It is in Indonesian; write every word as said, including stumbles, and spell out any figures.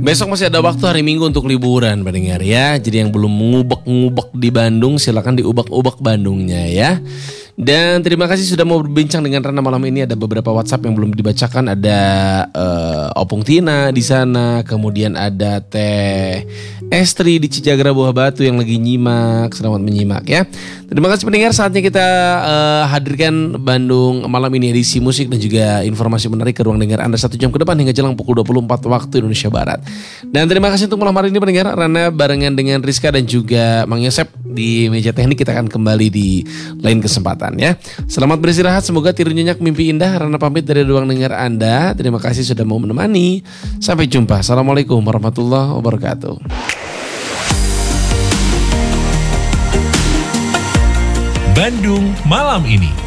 Besok masih ada waktu hari Minggu untuk liburan pendengar ya. Jadi yang belum ngubek-ngubek di Bandung silakan diubek-ubek Bandungnya ya. Dan terima kasih sudah mau berbincang dengan Rana malam ini. Ada beberapa WhatsApp yang belum dibacakan. Ada uh, Opung Tina di sana, kemudian ada Teh Estri di Cijagra Buah Batu yang lagi nyimak. Selamat menyimak ya. Terima kasih pendengar. Saatnya kita uh, hadirkan Bandung malam ini edisi musik dan juga informasi menarik ke ruang dengar Anda satu jam ke depan hingga jelang pukul dua puluh empat waktu Indonesia Barat. Dan terima kasih untuk malam hari ini pendengar. Rana barengan dengan Rizka dan juga Mang Yosep di meja teknik. Kita akan kembali di lain kesempatan ya. Selamat beristirahat, semoga tidur nyenyak mimpi indah. Rana pamit dari ruang dengar Anda. Terima kasih sudah mau menemani. Sampai jumpa. Assalamualaikum warahmatullahi wabarakatuh. Bandung malam ini.